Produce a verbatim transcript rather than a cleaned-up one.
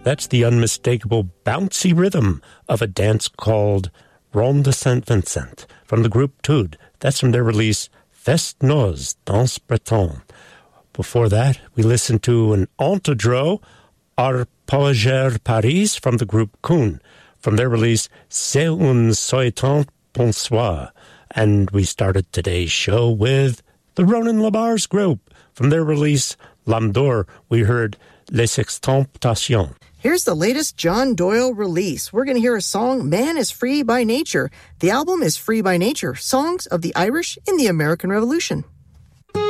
That's the unmistakable bouncy rhythm of a dance called Ronde de Saint Vincent from the group Tude. That's from their release Fest Noz, Danse Breton. Before that, we listened to an entedro, Arpeggier Paris from the group Kuhn, from their release C'est un souhaitant bonsoir. And we started today's show with the Ronan Labars group. From their release L'Âme d'Or, we heard Les Extemptations. Here's the latest John Doyle release. We're going to hear a song, Man is Free by Nature. The album is Free by Nature, Songs of the Irish in the American Revolution.